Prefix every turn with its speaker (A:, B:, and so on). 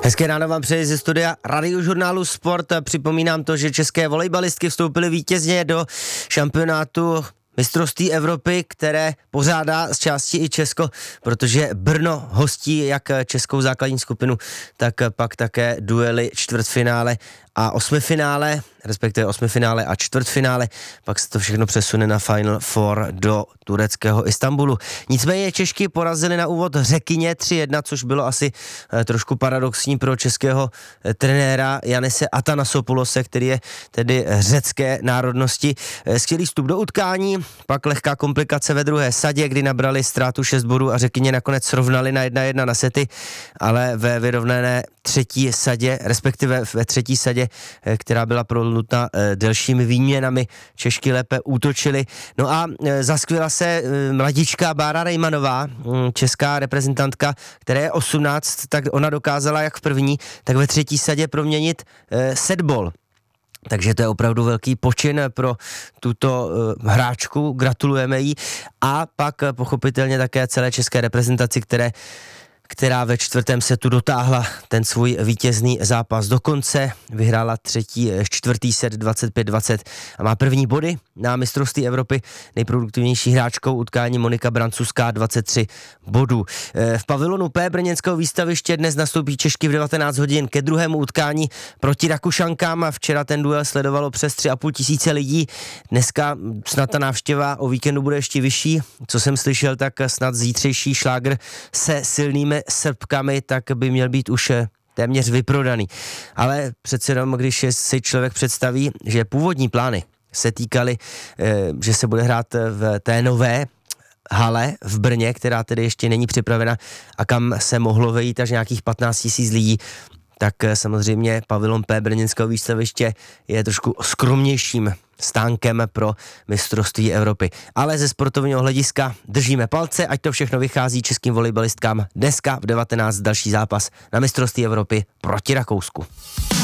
A: Hezké ráno vám přeji ze studia Radiožurnálu Sport. Připomínám to, že české volejbalistky vstoupily vítězně do šampionátu mistrovství Evropy, které pořádá z části i Česko, protože Brno hostí jak českou základní skupinu, tak pak také duely čtvrtfinále a osmifinále, respektive osmifinále a čtvrtfinále, pak se to všechno přesune na Final Four do tureckého Istanbulu. Nicméně Češky porazili na úvod Řekyně 3-1, což bylo asi trošku paradoxní pro českého trenéra Yannise Athanasopoulose, který je tedy řecké národnosti. Skvělý vstup do utkání, pak lehká komplikace ve druhé sadě, kdy nabrali ztrátu 6 bodů a Řekyně nakonec srovnali na 1-1 na sety, ale ve vyrovnané třetí sadě, respektive ve třetí sadě, která byla prolnutá delšími výměnami, Češky lépe útočily. No a zaskvěla se mladička Bára Rejmanová, česká reprezentantka, která je 18, tak ona dokázala jak v první, tak ve třetí sadě proměnit setball. Takže to je opravdu velký počin pro tuto hráčku, gratulujeme jí. A pak pochopitelně také celé české reprezentaci, která ve čtvrtém setu dotáhla ten svůj vítězný zápas do konce, vyhrála čtvrtý set 25-20 a má první body na mistrovství Evropy. Nejproduktivnější hráčkou utkání Monika Brancuská 23 bodů. V pavilonu P brněnského výstaviště dnes nastoupí Češky v 19 hodin ke druhému utkání proti Rakušankám a včera ten duel sledovalo přes 3,5 tisíce lidí. Dneska snad ta návštěva o víkendu bude ještě vyšší. Co jsem slyšel, tak snad zítřejší šlágr se silnými Srbkami, tak by měl být už téměř vyprodaný. Ale přece jenom, když si člověk představí, že původní plány se týkaly, že se bude hrát v té nové hale v Brně, která tedy ještě není připravena a kam se mohlo vejít až nějakých 15 000 lidí, tak samozřejmě pavilon P brněnského výstaviště je trošku skromnějším stánkem pro mistrovství Evropy. Ale ze sportovního hlediska držíme palce, ať to všechno vychází českým volejbalistkám. Dneska v 19 další zápas na mistrovství Evropy proti Rakousku.